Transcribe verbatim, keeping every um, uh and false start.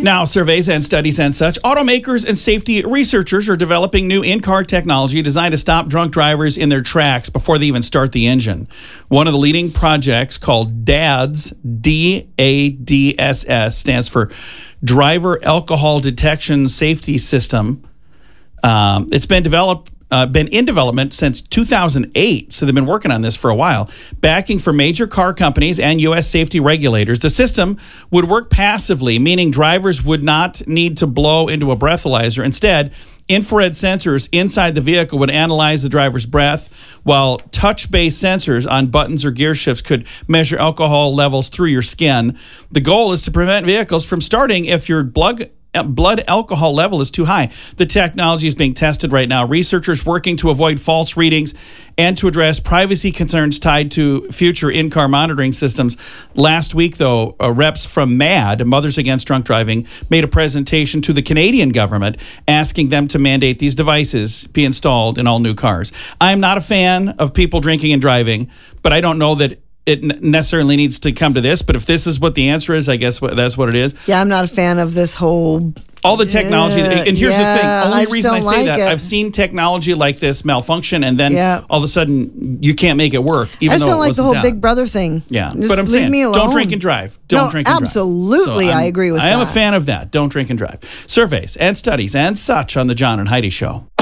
Now, surveys and studies and such, automakers and safety researchers are developing new in-car technology designed to stop drunk drivers in their tracks before they even start the engine. One of the leading projects, called DADS, D A D S S, stands for Driver Alcohol Detection Safety System. Um, it's been developed Uh, been in development since two thousand eight, so they've been working on this for a while. Backing for major car companies and U S safety regulators, the system would work passively, meaning drivers would not need to blow into a breathalyzer. Instead, infrared sensors inside the vehicle would analyze the driver's breath, while touch-based sensors on buttons or gear shifts could measure alcohol levels through your skin. The goal is to prevent vehicles from starting if your blood blood alcohol level is too high. The technology is being tested right now. Researchers working to avoid false readings and to address privacy concerns tied to future in-car monitoring systems. Last week, though, uh, reps from MAD, Mothers Against Drunk Driving, made a presentation to the Canadian government asking them to mandate these devices be installed in all new cars. I'm not a fan of people drinking and driving, but I don't know that it necessarily needs to come to this, but if this is what the answer is, I guess that's what it is. Yeah, I'm not a fan of this whole... All the technology, yeah, and here's yeah, the thing, only I reason I say like that, it. I've seen technology like this malfunction, and then yeah. all of a sudden, you can't make it work, even I just though don't it like the wasn't whole done. Big Brother thing. Yeah, just but I'm leave saying, me alone. don't drink and drive. Don't no, drink and absolutely, drive. So I agree with I that. am a fan of that. Don't drink and drive. Surveys and studies and such on the John and Heidi Show.